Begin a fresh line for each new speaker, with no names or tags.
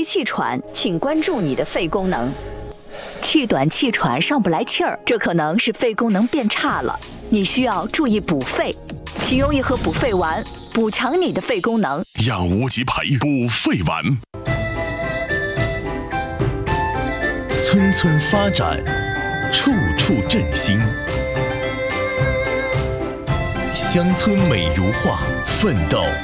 气喘，请关注你的肺功能。气短气喘上不来气儿，这可能是肺功能变差了，你需要注意补肺，请用一盒补肺丸，补强你的肺功能。
养无极培补肺丸，
村村发展，处处振兴。乡村美如画，奋斗